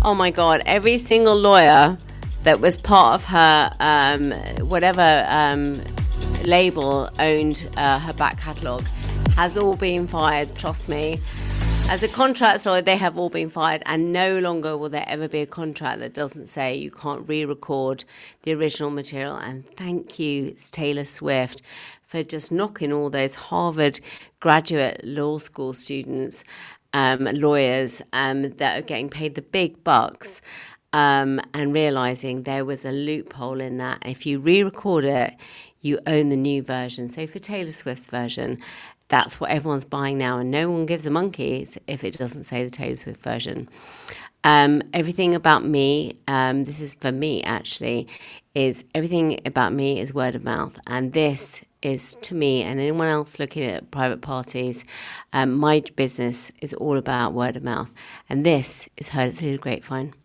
Oh my God, every single lawyer that was part of her label owned her back catalogue has all been fired, trust me. As a contracts lawyer, they have all been fired, and no longer will there ever be a contract that doesn't say you can't re-record the original material. And thank you, Taylor Swift, for just knocking all those Harvard graduate law school students, lawyers that are getting paid the big bucks, and realising there was a loophole in that. If you re-record it, you own the new version. So for Taylor Swift's version, that's what everyone's buying now, and no one gives a monkeys if it doesn't say the Taylor Swift version. Everything about me, this is for me actually, is everything about me is word of mouth. And this is, to me and anyone else looking at private parties, my business is all about word of mouth. And this is heard through the grapevine.